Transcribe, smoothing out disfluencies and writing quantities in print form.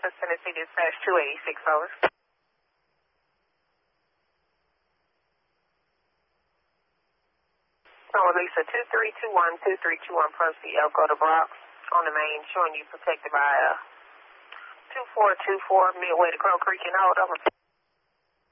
Memphis, Tennessee, dispatch 286, over. So, Lisa, 2321, proceed Elko to Bronx on the main, showing you protected by 2424 midway to Crow Creek and hold, over.